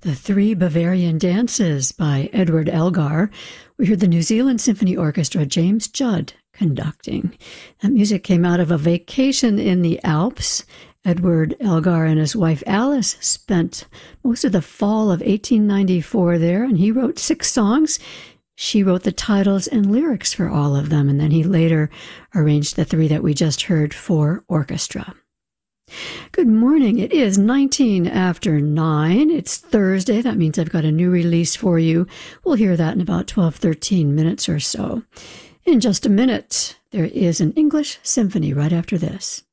The Three Bavarian Dances by Edward Elgar. We heard the New Zealand Symphony Orchestra, James Judd, conducting. That music came out of a vacation in the Alps. Edward Elgar and his wife Alice spent most of the fall of 1894 there, and he wrote 6 songs. She wrote the titles and lyrics for all of them, and then he later arranged the 3 that we just heard for orchestra. Good morning. It is 19 after 9. It's Thursday. That means I've got a new release for you. We'll hear that in about 13 minutes or so. In just a minute, there is an English symphony right after this.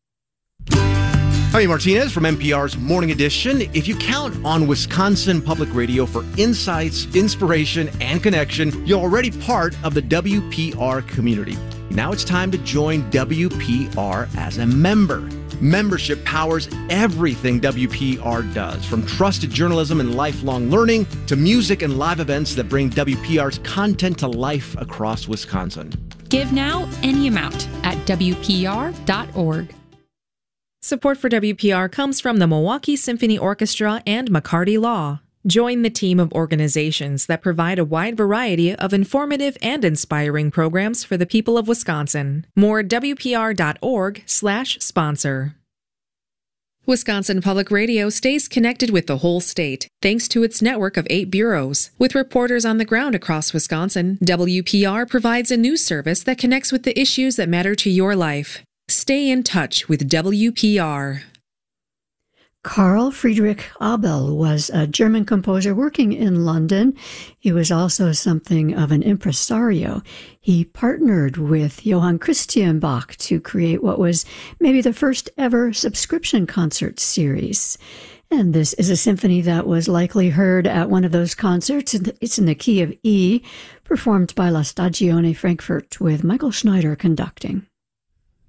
Javi Martinez from NPR's Morning Edition. If you count on Wisconsin Public Radio for insights, inspiration, and connection, you're already part of the WPR community. Now it's time to join WPR as a member. Membership powers everything WPR does, from trusted journalism and lifelong learning to music and live events that bring WPR's content to life across Wisconsin. Give now any amount at WPR.org. Support for WPR comes from the Milwaukee Symphony Orchestra and McCarty Law. Join the team of organizations that provide a wide variety of informative and inspiring programs for the people of Wisconsin. More at WPR.org/sponsor. Wisconsin Public Radio stays connected with the whole state, thanks to its network of 8 bureaus. With reporters on the ground across Wisconsin, WPR provides a news service that connects with the issues that matter to your life. Stay in touch with WPR. Carl Friedrich Abel was a German composer working in London. He was also something of an impresario. He partnered with Johann Christian Bach to create what was maybe the first ever subscription concert series. And this is a symphony that was likely heard at one of those concerts. It's in the key of E, performed by La Stagione Frankfurt with Michael Schneider conducting.